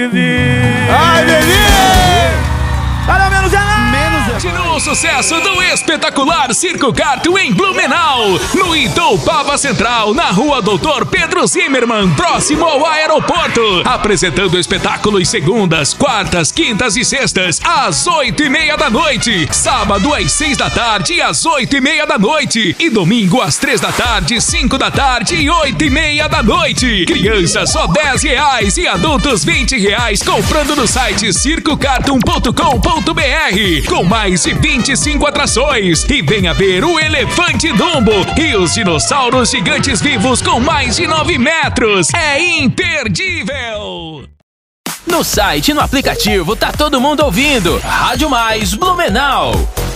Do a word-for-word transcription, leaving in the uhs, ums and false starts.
Ai, bebê! Para menos é menos é Continua o sucesso do espetacular Circo Kart em Blumenau, no Itoupava Central, na rua Doutor Pedro Zimmermann, próximo ao aeroporto. Apresentando espetáculos segundas, quartas, quintas e sextas, às oito e meia da noite. Sábado às seis da tarde e às oito e meia da noite. E domingo às três da tarde, cinco da tarde e oito e meia da noite. Crianças só dez reais e adultos vinte reais, comprando no site circo cartoon ponto com ponto br. Com mais de vinte e cinco atrações. E venha ver o Elefante Dumbo e os dinossauros gigantes vivos com mais de nove metros. É imperdível! No site e no aplicativo tá todo mundo ouvindo. Rádio Mais Blumenau.